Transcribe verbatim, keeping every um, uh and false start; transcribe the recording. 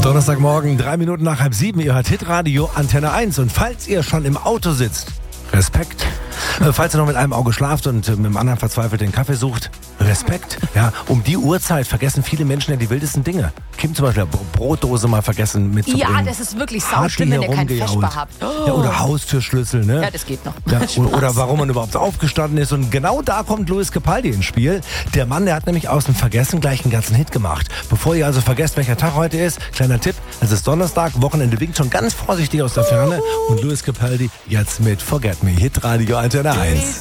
Donnerstagmorgen, drei Minuten nach halb sieben, ihr hört Hitradio Antenne eins. Und falls ihr schon im Auto sitzt, Respekt. Äh, falls ihr noch mit einem Auge schlaft und äh, mit dem anderen verzweifelt den Kaffee sucht, Respekt. Ja, um die Uhrzeit vergessen viele Menschen ja die wildesten Dinge. Kim zum Beispiel hat Brotdose mal vergessen mitzubringen. Ja, das ist wirklich sauschlimm, wenn ihr keinen Feschbar habt. Oh. Ja, oder Haustürschlüssel, ne? Ja, das geht noch. Ja, oder, oder warum man überhaupt aufgestanden ist. Und genau da kommt Luis Capaldi ins Spiel. Der Mann, der hat nämlich aus dem Vergessen gleich einen ganzen Hit gemacht. Bevor ihr also vergesst, welcher Tag heute ist, kleiner Tipp, es ist Donnerstag, Wochenende winkt schon ganz vorsichtig aus der Ferne. Und Luis Capaldi jetzt mit Forget Me, Hitradio Antenne eins.